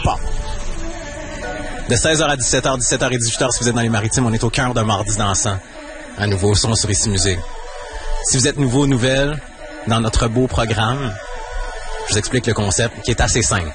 Pas. De 16h à 17h, 17h et 18h, si vous êtes dans les Maritimes, on est au cœur d'un mardi dansant. Un nouveau son sur Ici Musique. Si vous êtes nouveau, nouvelle, dans notre beau programme, je vous explique le concept qui est assez simple.